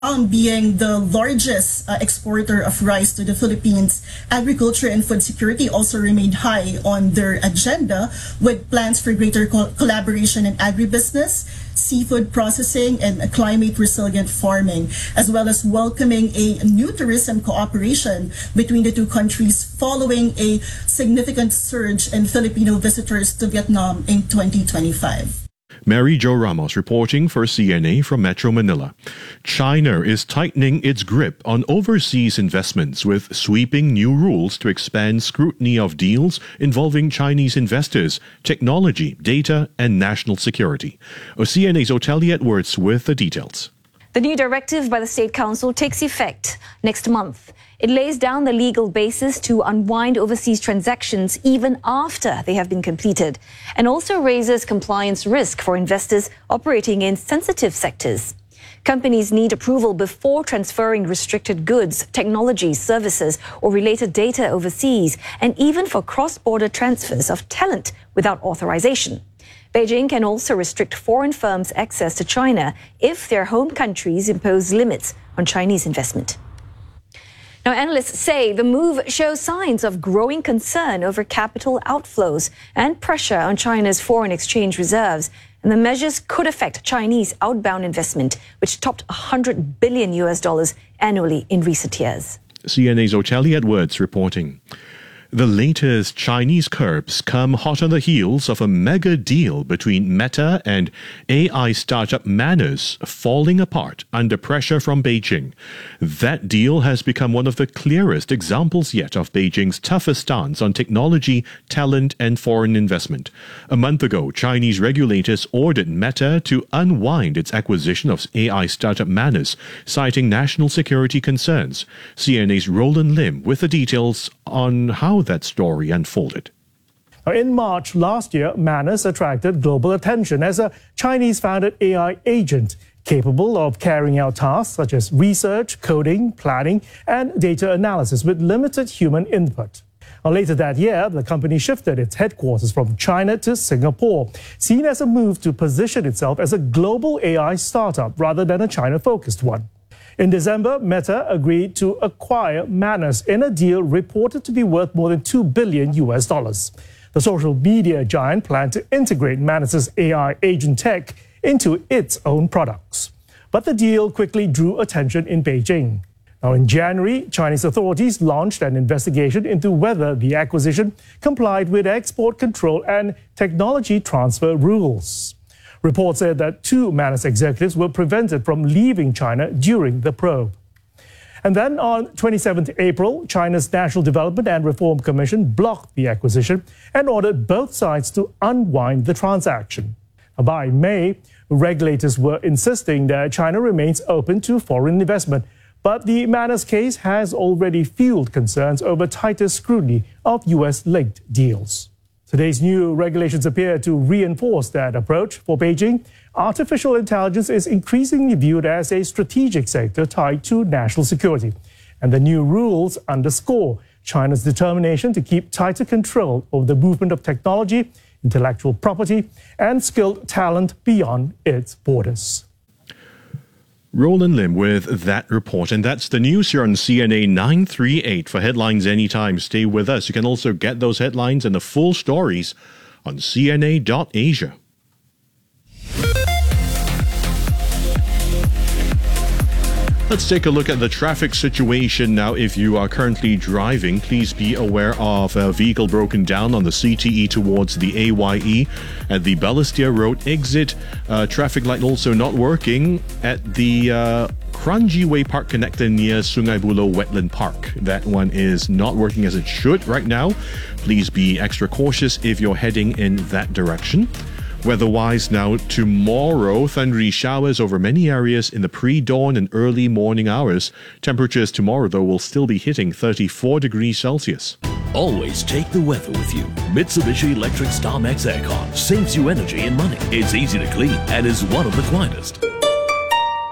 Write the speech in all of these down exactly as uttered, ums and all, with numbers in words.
being the largest uh, exporter of rice to the Philippines, agriculture and food security also remained high on their agenda, with plans for greater co- collaboration in agribusiness, seafood processing, and climate-resilient farming, as well as welcoming a new tourism cooperation between the two countries following a significant surge in Filipino visitors to Vietnam in twenty twenty-five. Mary Jo Ramos reporting for C N A from Metro Manila. China is tightening its grip on overseas investments with sweeping new rules to expand scrutiny of deals involving Chinese investors, technology, data, and national security. C N A's Otelia Edwards with the details. The new directive by the State Council takes effect next month. It lays down the legal basis to unwind overseas transactions even after they have been completed, and also raises compliance risk for investors operating in sensitive sectors. Companies need approval before transferring restricted goods, technology, services, or related data overseas, and even for cross-border transfers of talent without authorization. Beijing can also restrict foreign firms' access to China if their home countries impose limits on Chinese investment. Now, analysts say the move shows signs of growing concern over capital outflows and pressure on China's foreign exchange reserves. And the measures could affect Chinese outbound investment, which topped one hundred billion U S dollars annually in recent years. C N A's Otelia Edwards reporting. The latest Chinese curbs come hot on the heels of a mega deal between Meta and A I startup Manus falling apart under pressure from Beijing. That deal has become one of the clearest examples yet of Beijing's tougher stance on technology, talent, and foreign investment. A month ago, Chinese regulators ordered Meta to unwind its acquisition of A I startup Manus, citing national security concerns. C N A's Roland Lim with the details on how that story unfolded. In March last year, Manus attracted global attention as a Chinese-founded A I agent capable of carrying out tasks such as research, coding, planning, and data analysis with limited human input. Now, later that year, the company shifted its headquarters from China to Singapore, seen as a move to position itself as a global A I startup rather than a China-focused one. In December, Meta agreed to acquire Manus in a deal reported to be worth more than two billion U S dollars. The social media giant planned to integrate Manus's A I agent tech into its own products. But the deal quickly drew attention in Beijing. Now, in January, Chinese authorities launched an investigation into whether the acquisition complied with export control and technology transfer rules. Reports said that two Manus executives were prevented from leaving China during the probe. And then on twenty-seventh April, China's National Development and Reform Commission blocked the acquisition and ordered both sides to unwind the transaction. By May, regulators were insisting that China remains open to foreign investment, but the Manus case has already fueled concerns over tighter scrutiny of U S-linked deals. Today's new regulations appear to reinforce that approach. For Beijing, artificial intelligence is increasingly viewed as a strategic sector tied to national security. And the new rules underscore China's determination to keep tighter control over the movement of technology, intellectual property, and skilled talent beyond its borders. Roland Lim with that report. And that's the news here on C N A nine thirty-eight. For headlines anytime, stay with us. You can also get those headlines and the full stories on C N A dot asia. Let's take a look at the traffic situation now. If you are currently driving, please be aware of a vehicle broken down on the C T E towards the A Y E at the Balestier Road exit. Uh, traffic light also not working at the uh, Kranji Way Park connector near Sungai Buloh Wetland Park. That one is not working as it should right now. Please be extra cautious if you're heading in that direction. Weather-wise now, tomorrow, thundery showers over many areas in the pre-dawn and early morning hours. Temperatures tomorrow, though, will still be hitting thirty-four degrees Celsius. Always take the weather with you. Mitsubishi Electric StarMax Aircon saves you energy and money. It's easy to clean and is one of the quietest.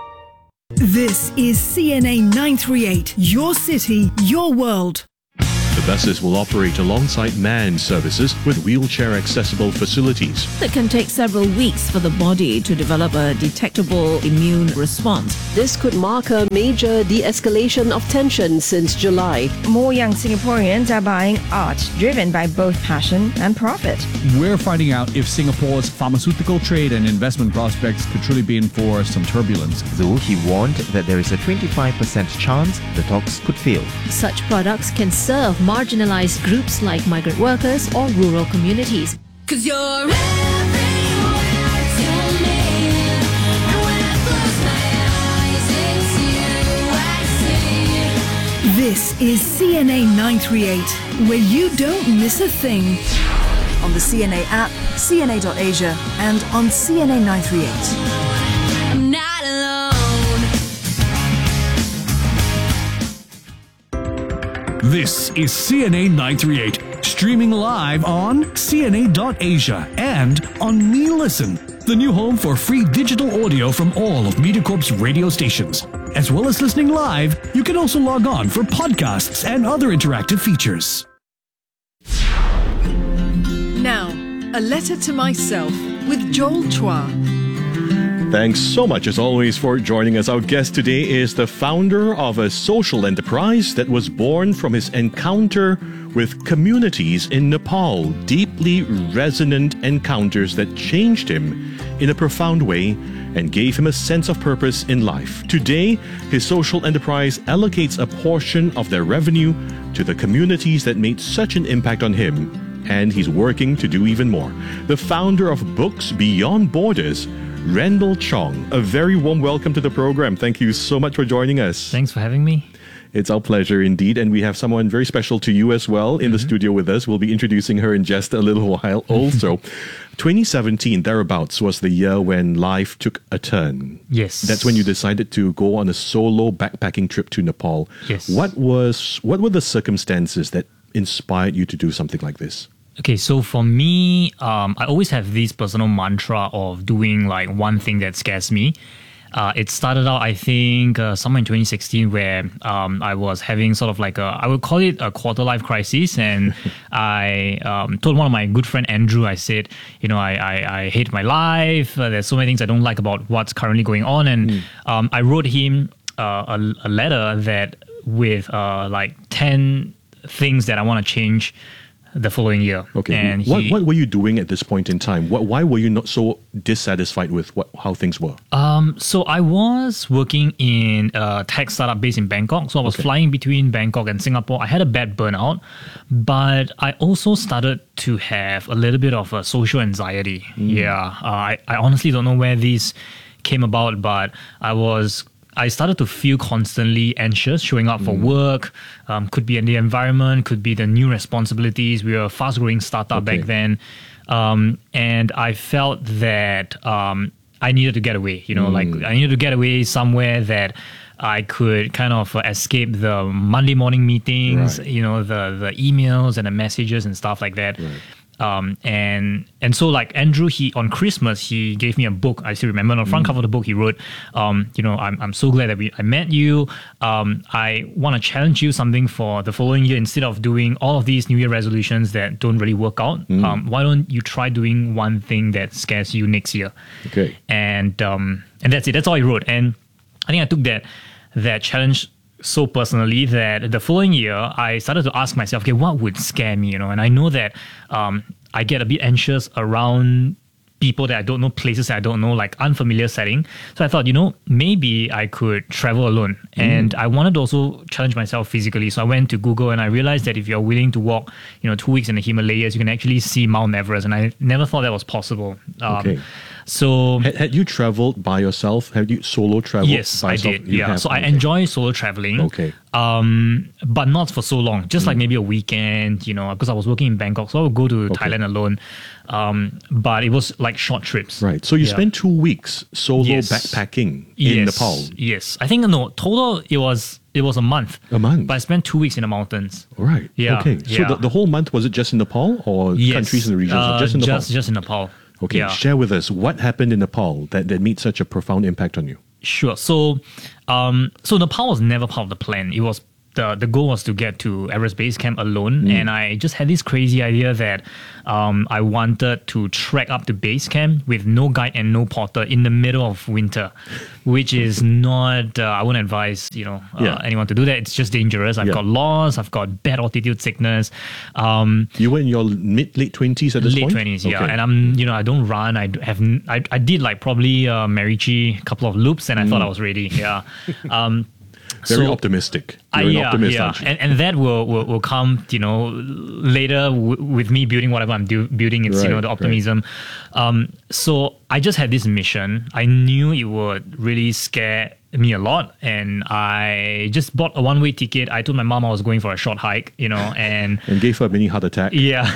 This is C N A nine thirty-eight, your city, your world. The buses will operate alongside manned services with wheelchair-accessible facilities. It can take several weeks for the body to develop a detectable immune response. This could mark a major de-escalation of tension since July. More young Singaporeans are buying art driven by both passion and profit. We're finding out if Singapore's pharmaceutical trade and investment prospects could truly be in for some turbulence. Though he warned that there is a twenty-five percent chance the talks could fail. Such products can serve marginalized groups like migrant workers or rural communities. 'Cause you're everywhere to me, and when I close my eyes, it's you I see. This is C N A nine thirty-eight, where you don't miss a thing. On the C N A app, C N A dot asia, and on C N A nine thirty-eight. I'm not alone. This is C N A nine thirty-eight, streaming live on C N A dot asia and on Me Listen, the new home for free digital audio from all of MediaCorp's radio stations. As well as listening live, you can also log on for podcasts and other interactive features. Now, a letter to myself with Joel Chua. Thanks so much, as always, for joining us. Our guest today is the founder of a social enterprise that was born from his encounter with communities in Nepal. Deeply resonant encounters that changed him in a profound way and gave him a sense of purpose in life. Today, his social enterprise allocates a portion of their revenue to the communities that made such an impact on him, and he's working to do even more. The founder of Books Beyond Borders, Randall Chong. A very warm welcome to the program. Thank you so much for joining us. Thanks for having me. It's our pleasure indeed, and we have someone very special to you as well in mm-hmm. the studio with us. We'll be introducing her in just a little while also. twenty seventeen, thereabouts, was the year when life took a turn. Yes. That's when you decided to go on a solo backpacking trip to Nepal. Yes. What was what were the circumstances that inspired you to do something like this? Okay, so for me, um, I always have this personal mantra of doing like one thing that scares me. Uh, it started out, I think, uh, somewhere in twenty sixteen where um, I was having sort of like a, I would call it a quarter life crisis. And I um, told one of my good friend, Andrew, I said, you know, I, I, I hate my life. Uh, there's so many things I don't like about what's currently going on. And mm. um, I wrote him uh, a, a letter that with uh, like ten things that I want to change the following year. Okay. And what he, what were you doing at this point in time? What, why were you not so dissatisfied with what how things were? Um, so I was working in a tech startup based in Bangkok. So I was Okay. flying between Bangkok and Singapore. I had a bad burnout, but I also started to have a little bit of a social anxiety. Mm. Yeah. Uh, I, I honestly don't know where this came about, but I was I started to feel constantly anxious showing up for Mm. work. Um, could be in the environment, could be the new responsibilities. We were a fast-growing startup Okay. back then. Um, and I felt that um, I needed to get away. You know, Mm. like I needed to get away somewhere that I could kind of uh, escape the Monday morning meetings, Right. you know, the the emails and the messages and stuff like that. Right. Um, and and so like Andrew, he on Christmas he gave me a book. I still remember on the front cover of the book he wrote, um, you know, I'm I'm so glad that we I met you. Um, I want to challenge you something for the following year. Instead of doing all of these New Year resolutions that don't really work out, Mm. um, why don't you try doing one thing that scares you next year? Okay. And um, and that's it. That's all he wrote. And I think I took that that challenge so personally that the following year I started to ask myself, okay, what would scare me, you know? And I know that um, I get a bit anxious around people that I don't know, places that I don't know, like unfamiliar setting. So I thought, you know, maybe I could travel alone. And I wanted to also challenge myself physically. So I went to Google and I realized that if you're willing to walk, you know, two weeks in the Himalayas, you can actually see Mount Everest. And I never thought that was possible. Um, Okay. So Had, had you traveled by yourself? Have you solo traveled yes, by I yourself? did. You Yeah. have? So I Okay. enjoy solo traveling. Okay. Um, but not for so long. Just like maybe a weekend, you know, because I was working in Bangkok, so I would go to Okay. Thailand alone. Um, but it was like short trips. Right. So you Yeah. spent two weeks solo Yes. backpacking in yes. Nepal. Yes, I think no total. It was it was a month. A month. But I spent two weeks in the mountains. Right. Yeah. Okay. So yeah. the, the whole month, was it just in Nepal or Yes. countries in the region? Uh, just in Nepal. Just just in Nepal. Okay. Yeah. Share with us what happened in Nepal that, that made such a profound impact on you. Sure. So, um, so Nepal was never part of the plan. It was the the goal was to get to Everest Base Camp alone, mm. and I just had this crazy idea that um, I wanted to trek up to base camp with no guide and no porter in the middle of winter, which is not. Uh, I wouldn't advise you know uh, Yeah. anyone to do that. It's just dangerous. I've Yeah. got loss. I've got bad altitude sickness. Um, You were in your mid late twenties at this late point. twenties, yeah. Okay. And I'm, you know, I don't run. I d- have, n- I, I did like probably uh, Marichi, a couple of loops, and I thought I was ready. Yeah. Um, Very so- optimistic. I, You're an yeah, optimist, yeah. aren't you? And, and that will, will, will come, you know, later w- with me building whatever I'm do- building. It's, you know, Right, the right. optimism. Um, so I just had this mission. I knew it would really scare me a lot. And I just bought a one-way ticket. I told my mom I was going for a short hike, you know, and... And gave her a mini heart attack. Yeah.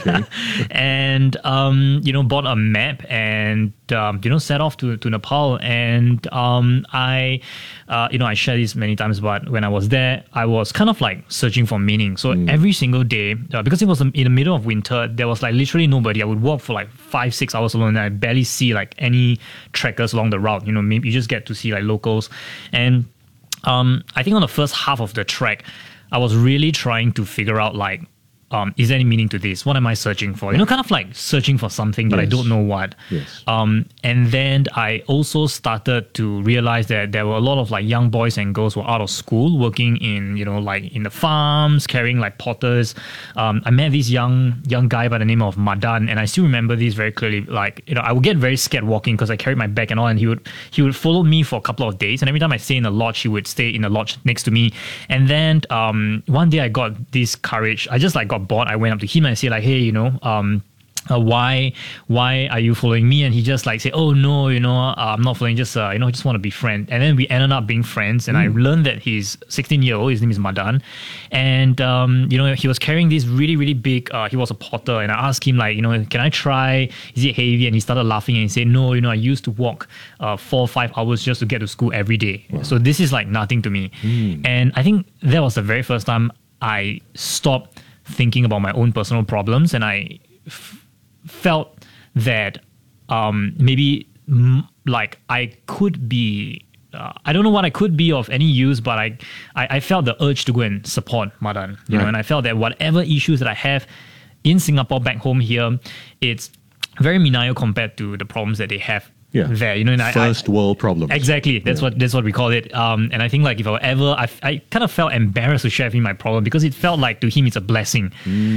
and, um, you know, bought a map and, um, you know, set off to, to Nepal. And um, I, uh, you know, I shared this many times, but when I was there, I was kind of like searching for meaning. So every single day, uh, because it was in the middle of winter, there was like literally nobody. I would walk for like five, six hours alone and I barely see like any trekkers along the route. You know, maybe you just get to see like locals. And um, I think on the first half of the trek, I was really trying to figure out like, um, is there any meaning to this? What am I searching for? You know, kind of like searching for something, but I Yes. don't know what. Yes. Um, and then I also started to realize that there were a lot of like young boys and girls who were out of school working in, you know, like in the farms, carrying like potters. Um, I met this young young guy by the name of Madan, and I still remember this very clearly. Like, you know, I would get very scared walking because I carried my bag and all, and he would he would follow me for a couple of days. And every time I stay in the lodge, he would stay in the lodge next to me. And then um, one day I got this courage. I just like got bored. I went up to him and I said like, hey, you know, um, uh, why why are you following me? And he just like say, oh no, you know, uh, I'm not following, just uh, you know, I just want to be friends. And then we ended up being friends, and I learned that he's sixteen year old. His name is Madan, and um, you know, he was carrying this really really big. Uh, he was a potter, and I asked him like, you know, can I try? Is it heavy? And he started laughing and he said, no, you know, I used to walk uh, four or five hours just to get to school every day. So this is like nothing to me. And I think that was the very first time I stopped thinking about my own personal problems, and I f- felt that um, maybe mm, like I could be, uh, I don't know what I could be of any use, but I, I, I felt the urge to go and support Madan, you know, Right. and I felt that whatever issues that I have in Singapore, back home here, it's very menial compared to the problems that they have Yeah. there, you know, and I, I, First world problems. Exactly. That's what that's what we call it. Um, and I think like if I were ever, I, I kind of felt embarrassed to share with him my problem because it felt like to him it's a blessing.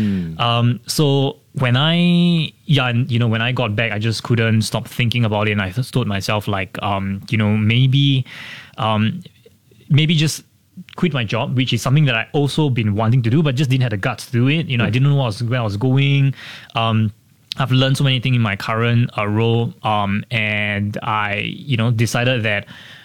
Um, so when I, yeah, and, you know, when I got back, I just couldn't stop thinking about it, and I just told myself like, um, you know, maybe, um, maybe just quit my job, which is something that I also been wanting to do, but just didn't have the guts to do it. You know, I didn't know what I was, where I was going. Um, I've learned so many things in my current uh, role, um, and I, you know, decided that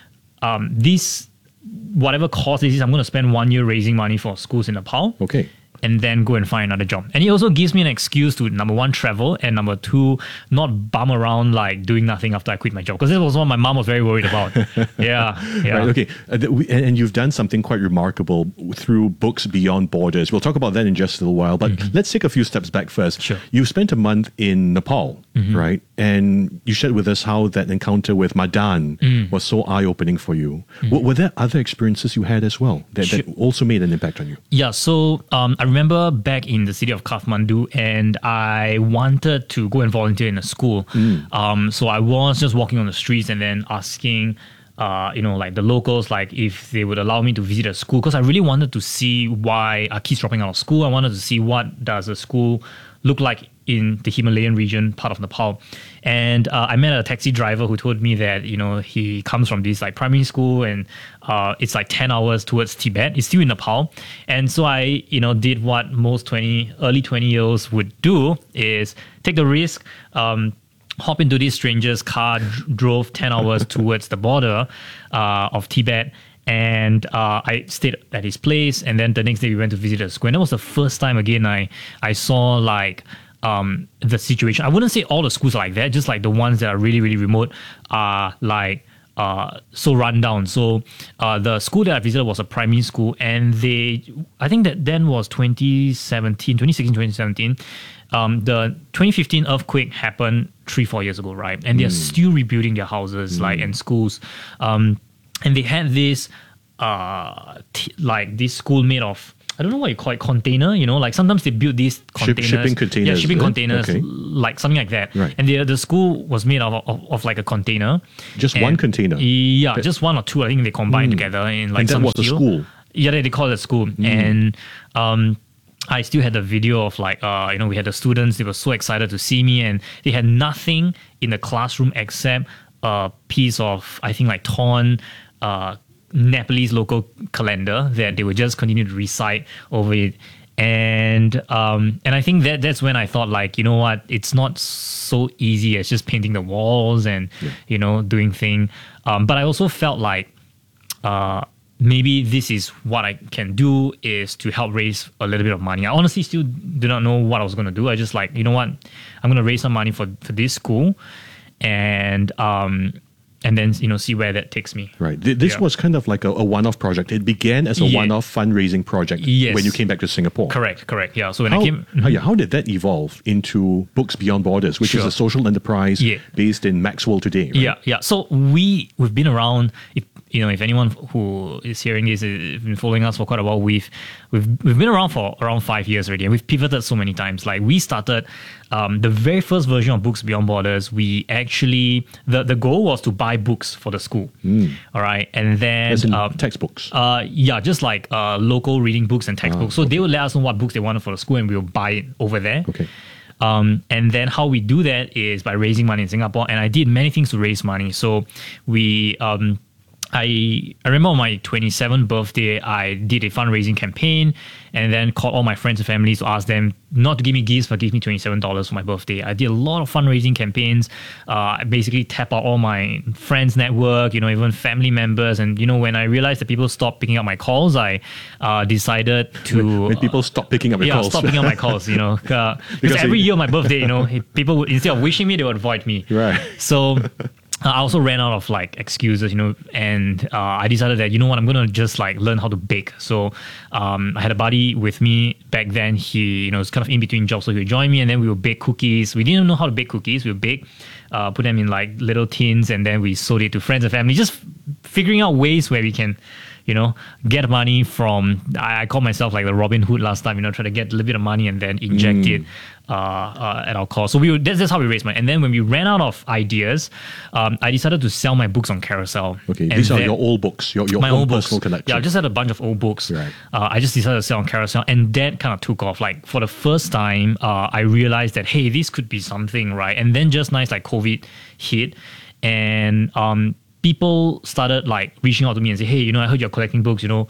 um, this, whatever cost this is, I'm going to spend one year raising money for schools in Nepal. Okay. And then go and find another job. And it also gives me an excuse to, number one, travel, and number two, not bum around like doing nothing after I quit my job. Because that was what my mom was very worried about. yeah. Yeah. Right, okay. Uh, th- we, and and you've done something quite remarkable through Books Beyond Borders. We'll talk about that in just a little while, but let's take a few steps back first. Sure. You spent a month in Nepal, right? And you shared with us how that encounter with Madan Mm. was so eye-opening for you. W- were there other experiences you had as well that, that also made an impact on you? Yeah, so um, I remember back in the city of Kathmandu, and I wanted to go and volunteer in a school. Um, so I was just walking on the streets and then asking, uh, you know, like the locals, like if they would allow me to visit a school, because I really wanted to see why are kids dropping out of school. I wanted to see what does a school look like in the Himalayan region, part of Nepal. And uh, I met a taxi driver who told me that, you know, he comes from this like primary school, and uh, it's like ten hours towards Tibet. It's still in Nepal. And so I, you know, did what most twenty, early twenty year olds would do, is take the risk, um, hop into this stranger's car, dr- drove ten hours towards the border uh, of Tibet. And uh, I stayed at his place, and then the next day we went to visit the school. And that was the first time again I, I saw like um, the situation. I wouldn't say all the schools are like that, just like the ones that are really, really remote are like uh, so run down. So uh, the school that I visited was a primary school, and they, I think that then was twenty seventeen, twenty sixteen, twenty seventeen. Um, the twenty fifteen earthquake happened three, four years ago, right? And they're still rebuilding their houses, like, and schools. Um, and they had this uh, t- like this school made of, I don't know what you call it, container, you know, like sometimes they build these containers. shipping containers, Yeah, shipping eh? containers, Okay. like something like that. Right. And the, the school was made of, of, of like a container. Just And- one container? Yeah, That- just one or two. I think they combined Mm. together in like And that some was a steel. school? Yeah, they, they call it a school. And um, I still had the video of like, uh, you know, we had the students, they were so excited to see me, and they had nothing in the classroom except a piece of, I think, like torn uh, Nepalese local calendar that they would just continue to recite over it. And um, and I think that that's when I thought, like, you know what, it's not so easy as just painting the walls and, you know, doing thing. Um, but I also felt like, uh, maybe this is what I can do, is to help raise a little bit of money. I honestly still do not know what I was going to do. I just like, you know what, I'm going to raise some money for, for this school, and um, and then, you know, see where that takes me. Right. Th- This Yeah. was kind of like a, a one-off project. It began as a Yeah. one-off fundraising project Yes. when you came back to Singapore. Correct, correct. Yeah. So when how, I came, how- yeah, how did that evolve into Books Beyond Borders, which is Sure. a social enterprise Yeah. based in Maxwell today? Right? Yeah, yeah. So we we've been around. If you know, if anyone who is hearing this has been following us for quite a while, we've we've we've been around for around five years already, and we've pivoted so many times. Like we started um, the very first version of Books Beyond Borders. We actually the the goal was to buy books for the school. All right, and then As in um, textbooks. uh, yeah, just like uh, local reading books and textbooks. Ah, so they would let us know what books they wanted for the school, and we will buy it over there. Okay. Um, and then how we do that is by raising money in Singapore. And I did many things to raise money. So we, um, I I remember on my twenty-seventh birthday, I did a fundraising campaign and then called all my friends and families to ask them not to give me gifts, but give me twenty-seven dollars for my birthday. I did a lot of fundraising campaigns. Uh, I basically tap out all my friends' network, you know, even family members. And, you know, when I realized that people stopped picking up my calls, I uh, decided to... When, when people stop picking up your yeah, calls. stop picking up my calls, you know. Uh, because, Because every they- year on my birthday, you know, people would, instead of wishing me, they would avoid me. Right. So uh, I also ran out of like excuses, you know, and uh, I decided that, you know what, I'm going to just like learn how to bake. So um, I had a buddy with me back then. He, you know, was kind of in between jobs, so he would join me, and then we would bake cookies. We didn't know how to bake cookies. We would bake, uh, put them in like little tins, and then we sold it to friends and family, just figuring out ways where we can, you know, get money from, I, I call myself like the Robin Hood last time, you know, try to get a little bit of money and then inject Mm. it uh, uh, at our cost. So we would, that's, that's how we raised money. And then when we ran out of ideas, um, I decided to sell my books on Carousel. Okay, And these are then- your old books, your, your my own old books. personal collection. Yeah, I just had a bunch of old books. Right. Uh, I just decided to sell on Carousel, and that kind of took off. Like for the first time, uh, I realized that, hey, this could be something, right? And then just nice, like COVID hit, and um, people started like reaching out to me and say, hey, you know, I heard you're collecting books, you know,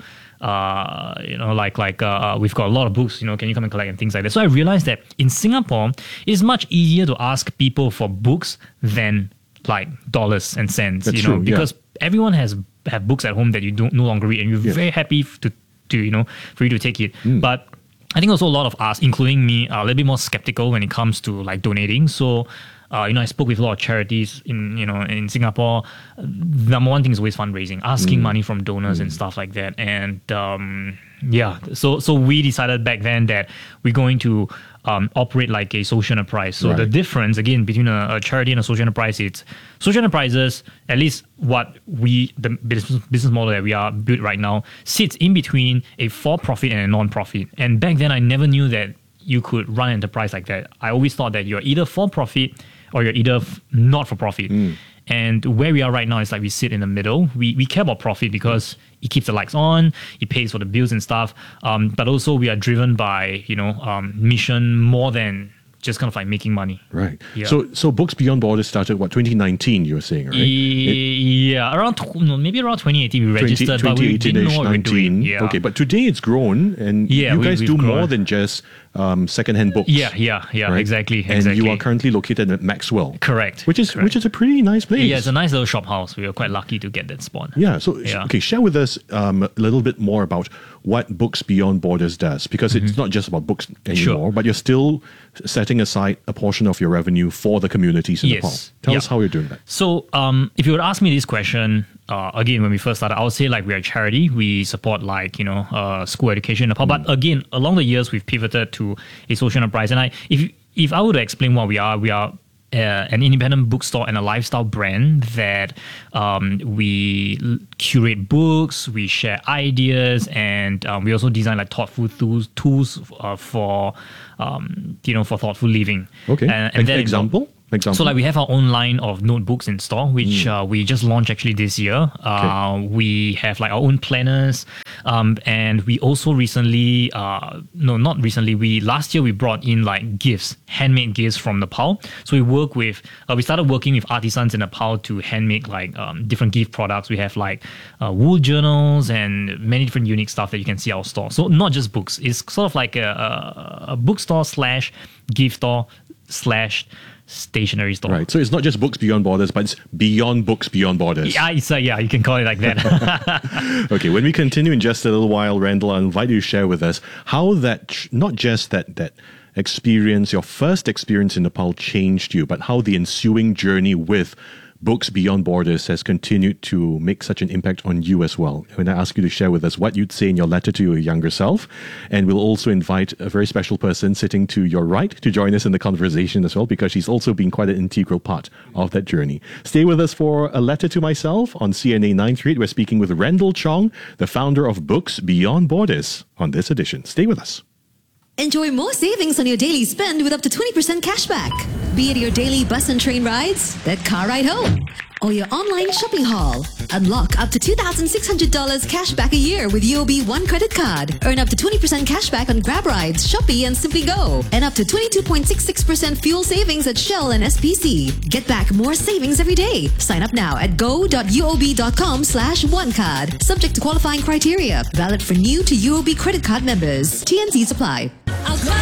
uh, you know, like like uh, we've got a lot of books, you know, can you come and collect and things like that. So I realized that in Singapore, it's much easier to ask people for books than like dollars and cents, That's you know, true, yeah. because everyone has have books at home that you don't no longer read, and you're Yeah. very happy to to you know for you to take it. Mm. But I think also a lot of us, including me, are a little bit more skeptical when it comes to like donating. So. Uh, you know, I spoke with a lot of charities in, you know, in Singapore. Number one thing is always fundraising, asking Mm. money from donors and stuff like that. And um, yeah, so so we decided back then that we're going to um, operate like a social enterprise. So Right. the difference again between a, a charity and a social enterprise, it's social enterprises, at least what we the business business model that we are built right now, sits in between a for-profit and a non-profit. And back then, I never knew that you could run an enterprise like that. I always thought that you're either for-profit or you're either f- not for profit. And where we are right now is like we sit in the middle. We we care about profit because it keeps the lights on, it pays for the bills and stuff. Um, but also we are driven by, you know, um, mission more than just kind of like making money. Right. Yeah. So so Books Beyond Borders started, what, twenty nineteen, you were saying, right? E- yeah, around tw- no, maybe around twenty eighteen we registered, but we didn't know what we were doing. Yeah. Okay, but today it's grown, and Yeah, you we- guys we've do more grown. than just um, secondhand books. Yeah, yeah, yeah, right? exactly, And exactly. you are currently located at Maxwell. Correct. Which is correct. which is a pretty nice place. Yeah, it's a nice little shop house. We were quite lucky to get that spot. Yeah. So Yeah. okay, share with us um, a little bit more about what Books Beyond Borders does, because it's not just about books anymore, Mm-hmm. Sure. but you're still setting aside a portion of your revenue for the communities in Yes. Nepal. Tell Yeah. us how you're doing that. So, um, if you would ask me this question, uh, again, when we first started, I would say like we are a charity. We support like, you know, uh, school education in Nepal. But again, along the years, we've pivoted to a social enterprise. And I, if if I were to explain what we are, we are uh, an independent bookstore and a lifestyle brand that um, we l- curate books, we share ideas, and um, we also design like thoughtful tools, tools uh, for um, you know for thoughtful living. Okay. And, Ex- example? Example. So like we have our own line of notebooks in store, which uh, we just launched actually this year. Uh, We have like our own planners, um, and we also recently, uh, no, not recently. We last year we brought in like gifts, handmade gifts from Nepal. So we work with, uh, we started working with artisans in Nepal to handmake like um, different gift products. We have like uh, wool journals and many different unique stuff that you can see at our store. So not just books. It's sort of like a, a, a bookstore slash gift store slash stationery store. Right. So it's not just Books Beyond Borders, but it's beyond Books Beyond Borders. Yeah, it's, uh, yeah, you can call it like that. Okay, when we continue in just a little while, Randall, I'll invite you to share with us how that, tr- not just that that experience, your first experience in Nepal changed you, but how the ensuing journey with Books Beyond Borders has continued to make such an impact on you as well. When I ask you to share with us what you'd say in your letter to your younger self, and we'll also invite a very special person sitting to your right to join us in the conversation as well, because she's also been quite an integral part of that journey. Stay with us for A Letter to Myself on C N A nine thirty-eight. We're speaking with Randall Chong, the founder of Books Beyond Borders, on this edition. Stay with us. Enjoy more savings on your daily spend with up to twenty percent cashback. Be it your daily bus and train rides, that car ride home, or your online shopping haul. Unlock up to two thousand six hundred dollars cashback a year with U O B One credit card. Earn up to twenty percent cashback on Grab rides, Shopee, and Simply Go. And up to twenty-two point six six percent fuel savings at Shell and S P C. Get back more savings every day. Sign up now at go.uob.com slash one card. Subject to qualifying criteria. Valid for new to U O B credit card members. T N Cs apply. I'll fly